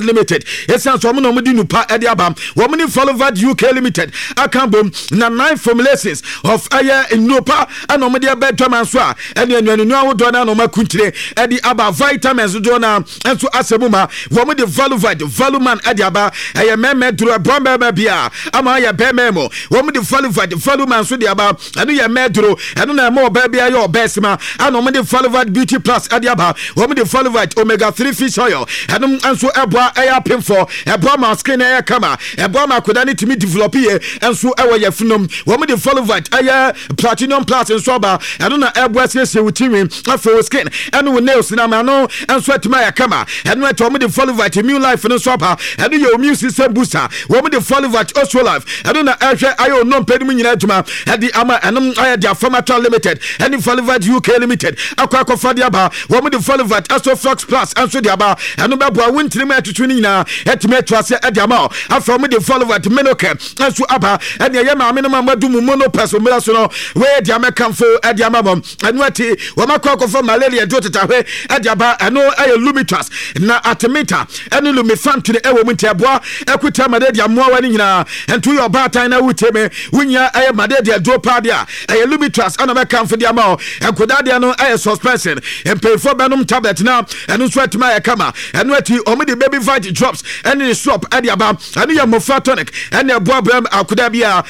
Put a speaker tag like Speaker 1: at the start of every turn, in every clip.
Speaker 1: Limited. Esan so mo no mo di nupa e de aba. Wo mo ni Folivad UK Limited. Akambom na 9 formulations of aye nupa and mo de be dwaman so a ene enu awodo na no makuntire e de aba vitamins do na enso asebuma. Wo mo de Folivad Voluman e de aba aye meme duro bomba bia ama aye be memo. Wo mo de Folivad Voluman so de aba anu ye medro anu na mo ba bia ye obesima anu mo de Folivad Beauty Plus e de aba. Wo mo de Folivad Omega 3 fish oil anu enso eboa eya pemfo eboa ma skin eya kama eboa ma koda ni timi develop ye enso ewo ye funom wo me de Folivad eya Platinum Plus enso ba eno na eboa siesie wutimi afro skin eno nails na ma no enso atima ya kama eno eto wo me de Folivad Immune Life enso ba eno ye immune system booster wo me de Folivad Oslo Life eno na ehwe ayo no pedimu nyina aduma edi ama eno aya dia Pharmatal Limited eno Folivad UK Limited akwa fadi aba wo me de Folivad Astroflux Plus enso dia ba eno ba boa wuntiri ma tutuni na etime twase ediama afro me de Folivad Menoke enso aba ene ye ma me no madu mu mono peso mira so no we dia me kamfo ediama bom eno ati wo makwa for malaria do tetahwe ediaba eno aye Lumitas na Artemita eno Lumifantire ewo mu ntiaboa ekuta malaria moa wani nyina ento yo batan na wuteme wunya aye malaria do padia aye Lumitas ana me kamfo diama enkoda dia no aye suspension empefo benum tablet na eno so atima ya kama eno ati omede baby vitamin drops and the shop at the abam and your Mofatonic and your problem akudabia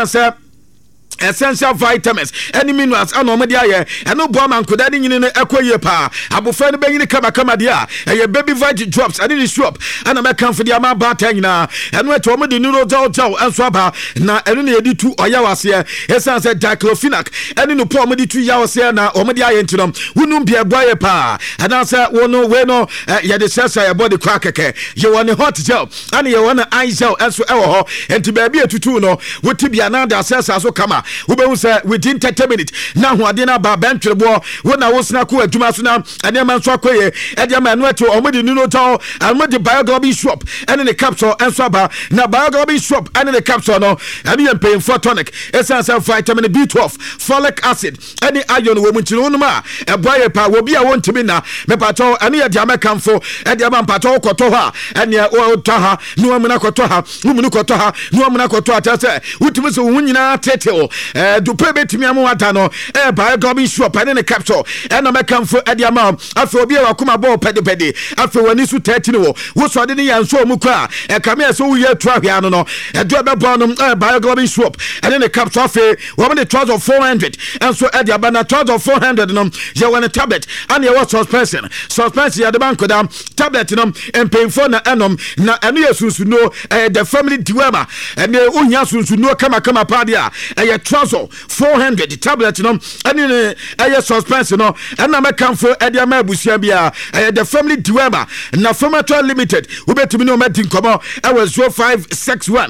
Speaker 1: essential vitamins any minerals and omedi aye and no bomb and kodani nyine ekoye pa abofa no benyine kama dia e baby vitamin drops and the shop and am kan for the ama bata nyina and we to omedi nuro jaw and so aba na enu na yedi tu oyawase essential diclofenac and no po omedi tu yawase na omedi aye ntinom wunum bia boye pa and answer wono we no ye de sesa your body crack keke you want hot gel and you want eye gel and so ewo ho enti baby etutu no wotibia na da sesa so kama ube say within 30 minutes na hoade na ba bentrebo wona wosna ko aduma so na ane man so akoye e dia ma no eto omodi nuno taw amodi bioglobin shop ene ne capsule enso ba na bioglobin shop ene ne capsule no ene yem pain for tonic essential vitamin B12 folic acid ene iron wo munchiro no ma e boye pa wo bia wontimi na me pato ene ye dia mekamfo e dia man pato koto ha ene o to ha no amuna koto ha mumunu koto ha no amuna koto atase wutimi so wunyina tete o do pebe timi amu wata no bioglobin shop ene ne capsule ene mekamfo e dia ma afi obi wa kuma bo pede afi wani su 30 no wo so de ne yanso mu kwa e kame so wo ye twa hwea no e do be bo no bioglobin shop ene ne capsule afi wo me the trouser 400 and so e dia ba na trouser 400 no je wona tablet ane ye suspension ya de banko da tablet no empemfo na enom na ene ye sunsu no the family diwema ene unya sunsu no kama pa dia ye trouser 400 tablet no ene ye suspension no ena mekamfo e dia ma abusia bia the family diwema na Pharmatal Limited ubetumi no medin komo e was 0561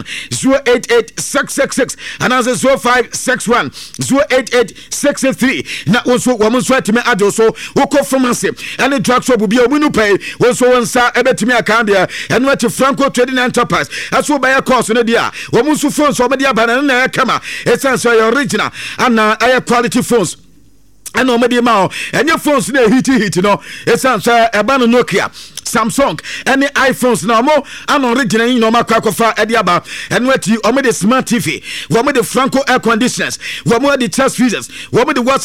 Speaker 1: 088666 and as 0561 088663 na wonso womonso atime adoso woko pharmacy ene drugstore bia omunu pay wonso wonsa ebetimi akande eno ati Franco Trading Enterprise aso ba ya course no dia womonso phones omede abana na kama essence original and quality phones and omedi ma and your phones na hit no essence eba no Nokia Samsung any iPhones na mo an original no makwakofa ediaba and weti omedi smart TV wo mo de Franco air conditioners wo mo de chest freezers wo mo de